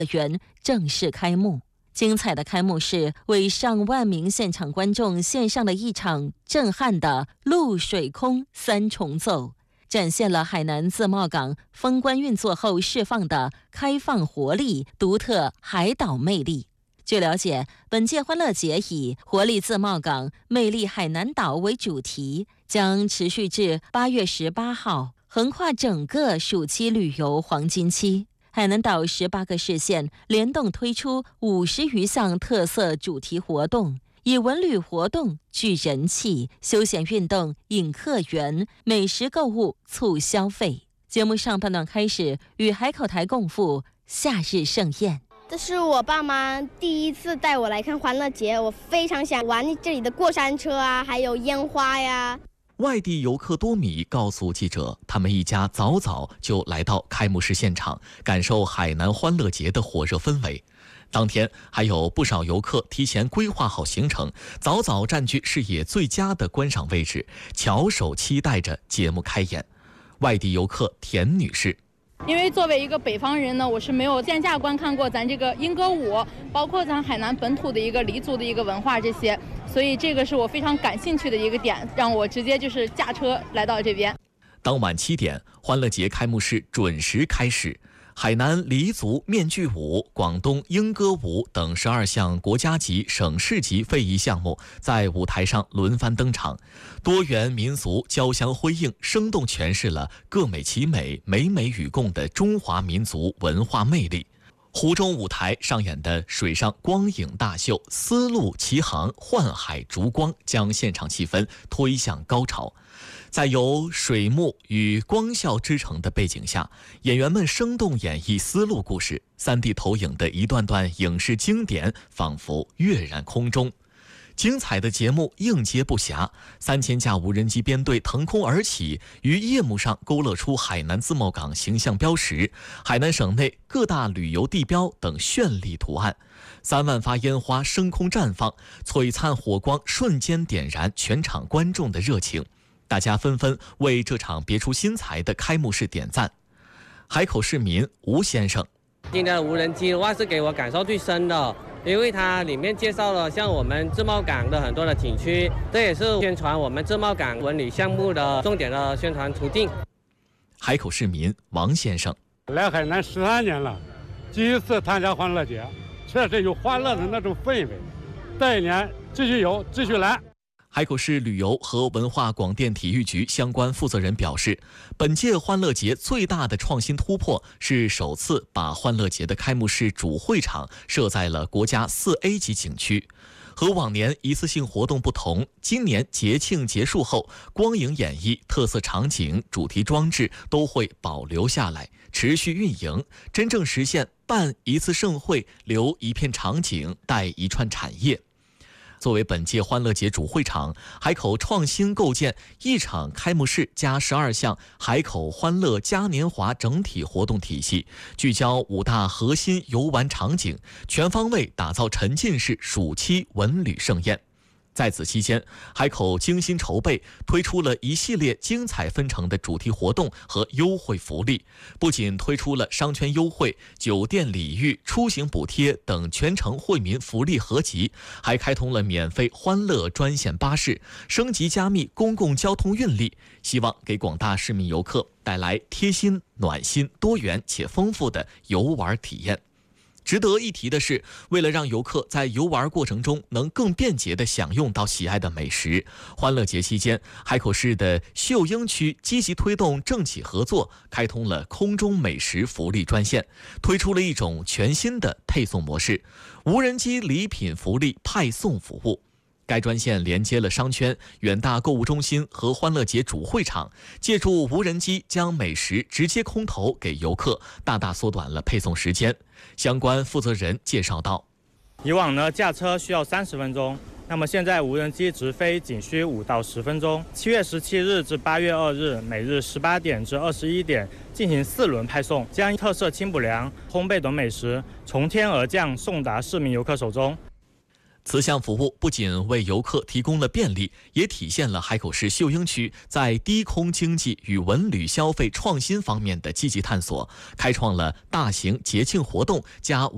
园正式开幕。精彩的开幕式为上万名现场观众献上了一场震撼的陆水空三重奏，展现了海南自贸港封关运作后释放的开放活力、独特海岛魅力。据了解，本届欢乐节以活力自贸港、魅力海南岛为主题，将持续至8月18号，横跨整个暑期旅游黄金期。海南岛18个市县联动推出50余项特色主题活动，以文旅活动聚人气，休闲运动引客源，美食购物促消费。节目上半段开始，与海口台共赴夏日盛宴。 这是我爸妈第一次带我来看欢乐节，我非常想玩这里的过山车啊，还有烟花呀。 外地游客多米告诉记者，他们一家早早就来到开幕式现场，感受海南欢乐节的火热氛围。当天还有不少游客提前规划好行程，早早占据视野最佳的观赏位置，翘首期待着节目开演。外地游客田女士， 因为作为一个北方人呢，我是没有线下观看过咱这个莺歌舞，包括咱海南本土的一个黎族的一个文化这些，所以这个是我非常感兴趣的一个点，让我直接就是驾车来到这边。 当晚7点，欢乐节开幕式准时开始。海南黎族面具舞、广东莺歌舞等12项国家级、省市级非遗项目在舞台上轮番登场，多元民俗交相辉映，生动诠释了各美其美、美美与共的中华民族文化魅力。湖中舞台上演的水上光影大秀，丝路齐航，幻海烛光，将现场气氛推向高潮。在由水幕与光效织成的背景下，演员们生动演绎丝路故事，3D 投影的一段段影视经典仿佛跃然空中。精彩的节目应接不暇，3000架无人机编队腾空而起，于夜幕上勾勒出海南自贸港形象标识、海南省内各大旅游地标等绚丽图案。3万发烟花升空绽放，璀璨火光瞬间点燃全场观众的热情，大家纷纷为这场别出心裁的开幕式点赞。海口市民吴先生， 今天的无人机的话是给我感受最深的，因为它里面介绍了像我们自贸港的很多的景区，这也是宣传我们自贸港文旅项目的重点的宣传途径。 海口市民王先生， 来海南13年了，第一次参加欢乐节，确实有欢乐的那种氛围，这一年继续有，继续来。 海口市旅游和文化广电体育局相关负责人表示，本届欢乐节最大的创新突破是首次把欢乐节的开幕式主会场设在了国家4A 级景区。和往年一次性活动不同，今年节庆结束后，光影演绎、特色场景、主题装置都会保留下来，持续运营，真正实现办一次盛会，留一片场景，带一串产业。作为本届欢乐节主会场，海口创新构建一场开幕式加12项海口欢乐嘉年华整体活动体系，聚焦5大核心游玩场景，全方位打造沉浸式暑期文旅盛宴。在此期间，海口精心筹备，推出了一系列精彩纷呈的主题活动和优惠福利，不仅推出了商圈优惠、酒店礼遇、出行补贴等全程惠民福利合集，还开通了免费欢乐专线巴士，升级加密公共交通运力，希望给广大市民游客带来贴心、暖心、多元且丰富的游玩体验。值得一提的是，为了让游客在游玩过程中能更便捷地享用到喜爱的美食，欢乐节期间，海口市的秀英区积极推动政企合作，开通了空中美食福利专线，推出了一种全新的配送模式——无人机礼品福利派送服务。该专线连接了商圈、远大购物中心和欢乐节主会场，借助无人机将美食直接空投给游客，大大缩短了配送时间。相关负责人介绍道： 以往呢驾车需要30分钟，那么现在无人机直飞仅需5到10分钟。7月17日至8月2日，每日18点至21点进行4轮派送，将特色清补凉、烘焙等美食从天而降送达市民游客手中。 此项服务不仅为游客提供了便利，也体现了海口市秀英区在低空经济与文旅消费创新方面的积极探索，开创了大型节庆活动加